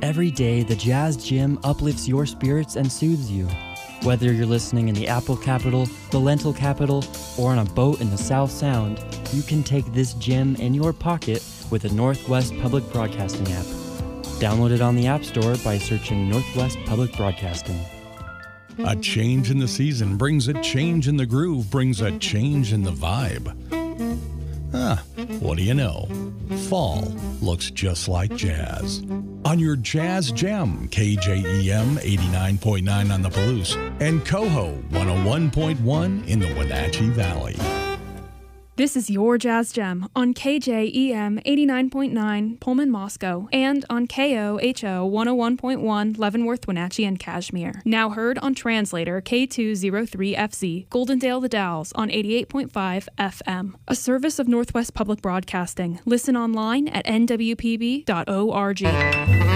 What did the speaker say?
Every day, the Jazz Gym uplifts your spirits and soothes you. Whether you're listening in the Apple capital, the Lentil capital, or on a boat in the South Sound, you can take this gym in your pocket with the Northwest Public Broadcasting app. Download it on the App Store by searching Northwest Public Broadcasting. A change in the season brings a change in the groove, brings a change in the vibe. What do you know? Fall looks just like jazz. On your Jazz Jam, KJEM 89.9 on the Palouse and Coho 101.1 in the Wenatchee Valley. This is your Jazz Gem on KJEM 89.9 Pullman, Moscow, and on KOHO 101.1 Leavenworth, Wenatchee, and Kashmir. Now heard on Translator K203FC, Goldendale The Dalles on 88.5 FM. A service of Northwest Public Broadcasting. Listen online at nwpb.org.